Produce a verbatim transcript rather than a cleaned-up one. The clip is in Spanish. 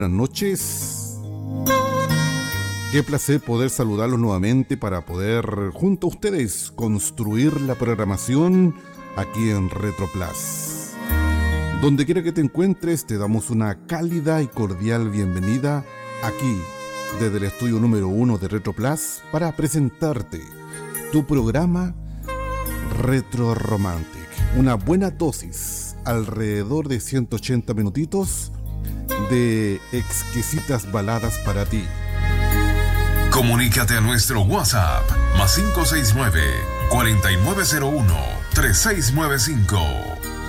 Buenas noches. Qué placer poder saludarlos nuevamente para poder, junto a ustedes, construir la programación aquí en RetroPlus. Donde quiera que te encuentres, te damos una cálida y cordial bienvenida aquí, desde el estudio número uno de RetroPlus, para presentarte tu programa Retro Romantic. Una buena dosis, alrededor de ciento ochenta minutitos, de exquisitas baladas para ti. Comunícate a nuestro WhatsApp más cinco seis nueve, cuatro nueve cero uno, tres seis nueve cinco.